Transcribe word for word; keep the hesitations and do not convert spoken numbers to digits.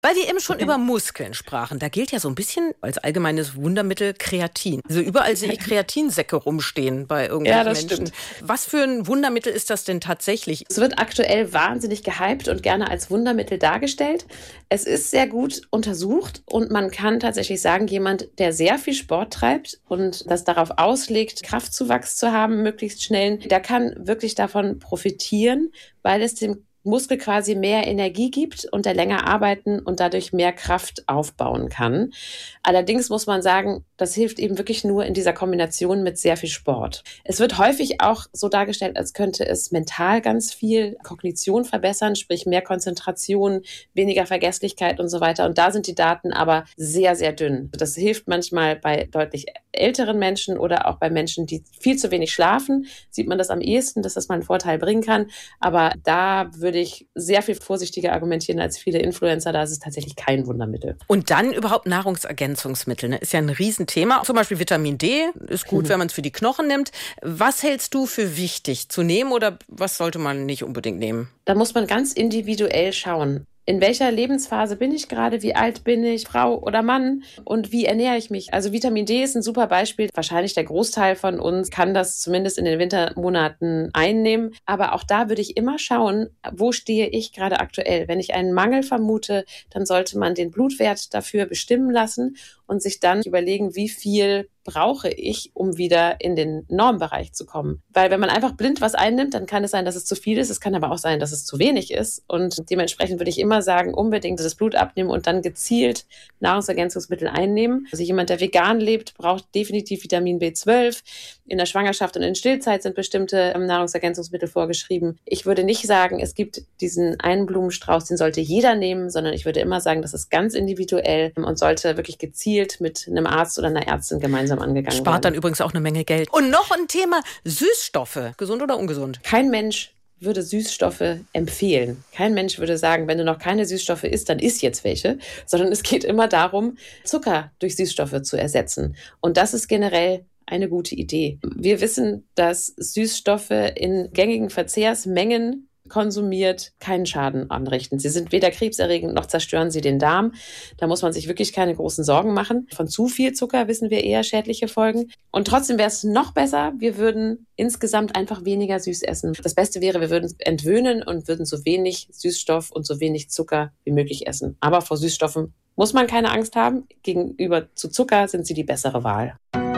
Weil wir eben schon über Muskeln sprachen, da gilt ja so ein bisschen als allgemeines Wundermittel Kreatin. Also überall sehe ich Kreatinsäcke rumstehen bei irgendwelchen Ja, das Menschen. stimmt. Was für ein Wundermittel ist das denn tatsächlich? Es wird aktuell wahnsinnig gehypt und gerne als Wundermittel dargestellt. Es ist sehr gut untersucht und man kann tatsächlich sagen, jemand, der sehr viel Sport treibt und das darauf auslegt, Kraftzuwachs zu haben, möglichst schnellen, der kann wirklich davon profitieren, weil es dem Muskel quasi mehr Energie gibt und er länger arbeiten und dadurch mehr Kraft aufbauen kann. Allerdings muss man sagen, das hilft eben wirklich nur in dieser Kombination mit sehr viel Sport. Es wird häufig auch so dargestellt, als könnte es mental ganz viel Kognition verbessern, sprich mehr Konzentration, weniger Vergesslichkeit und so weiter. Und da sind die Daten aber sehr, sehr dünn. Das hilft manchmal bei deutlich älteren Menschen oder auch bei Menschen, die viel zu wenig schlafen, sieht man das am ehesten, dass das mal einen Vorteil bringen kann. Aber da würde ich sehr viel vorsichtiger argumentieren als viele Influencer. Da ist es tatsächlich kein Wundermittel. Und dann überhaupt Nahrungsergänzungsmittel, ne? Ist ja ein Riesenthema. Zum Beispiel Vitamin D ist gut, mhm. wenn man es für die Knochen nimmt. Was hältst du für wichtig zu nehmen oder was sollte man nicht unbedingt nehmen? Da muss man ganz individuell schauen. In welcher Lebensphase bin ich gerade? Wie alt bin ich? Frau oder Mann? Und wie ernähre ich mich? Also Vitamin D ist ein super Beispiel. Wahrscheinlich der Großteil von uns kann das zumindest in den Wintermonaten einnehmen. Aber auch da würde ich immer schauen, wo stehe ich gerade aktuell? Wenn ich einen Mangel vermute, dann sollte man den Blutwert dafür bestimmen lassen und sich dann überlegen, wie viel brauche ich, um wieder in den Normbereich zu kommen. Weil wenn man einfach blind was einnimmt, dann kann es sein, dass es zu viel ist. Es kann aber auch sein, dass es zu wenig ist. Und dementsprechend würde ich immer sagen, unbedingt das Blut abnehmen und dann gezielt Nahrungsergänzungsmittel einnehmen. Also jemand, der vegan lebt, braucht definitiv Vitamin B zwölf. In der Schwangerschaft und in Stillzeit sind bestimmte Nahrungsergänzungsmittel vorgeschrieben. Ich würde nicht sagen, es gibt diesen einen Blumenstrauß, den sollte jeder nehmen, sondern ich würde immer sagen, das ist ganz individuell und sollte wirklich gezielt mit einem Arzt oder einer Ärztin gemeinsam angegangen Spart werden. dann übrigens auch eine Menge Geld. Und noch ein Thema, Süßstoffe. Gesund oder ungesund? Kein Mensch würde Süßstoffe empfehlen. Kein Mensch würde sagen, wenn du noch keine Süßstoffe isst, dann iss jetzt welche. Sondern es geht immer darum, Zucker durch Süßstoffe zu ersetzen. Und das ist generell eine gute Idee. Wir wissen, dass Süßstoffe in gängigen Verzehrsmengen konsumiert keinen Schaden anrichten. Sie sind weder krebserregend noch zerstören sie den Darm. Da muss man sich wirklich keine großen Sorgen machen. Von zu viel Zucker wissen wir eher schädliche Folgen. Und trotzdem wäre es noch besser, wir würden insgesamt einfach weniger süß essen. Das Beste wäre, wir würden entwöhnen und würden so wenig Süßstoff und so wenig Zucker wie möglich essen. Aber vor Süßstoffen muss man keine Angst haben. Gegenüber zu Zucker sind sie die bessere Wahl.